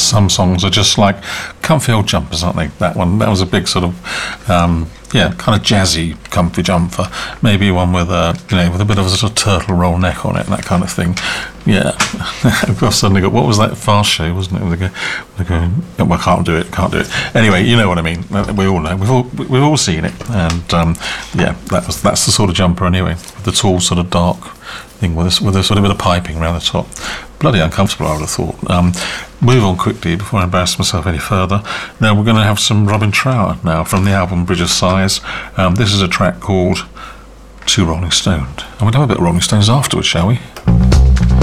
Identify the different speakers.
Speaker 1: some songs are just like comfy old jumpers, aren't they? That was a big sort of kind of jazzy comfy jumper. Maybe one with with a bit of a sort of turtle roll neck on it, and that kind of thing. Yeah, I've suddenly got, what was that Fast Show, wasn't it? They go, well, I can't do it. Anyway, you know what I mean. We all know. We've all seen it, and that's the sort of jumper anyway. With the tall sort of dark thing with a sort of bit of piping around the top. Bloody uncomfortable, I would have thought. Move on quickly before I embarrass myself any further. Now we're going to have some Robin Trower now from the album Bridge of Sighs. This is a track called Too Rolling Stoned, and we'll have a bit of Rolling Stones afterwards, shall we?